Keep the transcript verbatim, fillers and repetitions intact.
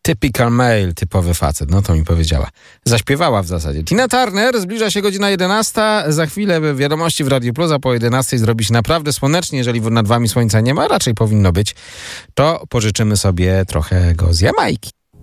Typical male, typowy facet, no to mi powiedziała. Zaśpiewała w zasadzie. Tina Turner, zbliża się godzina jedenasta. Za chwilę wiadomości w Radiu Plus, a po jedenastej zrobi się naprawdę słonecznie. Jeżeli nad wami słońca nie ma, raczej powinno być, to pożyczymy sobie trochę go z Jamajki.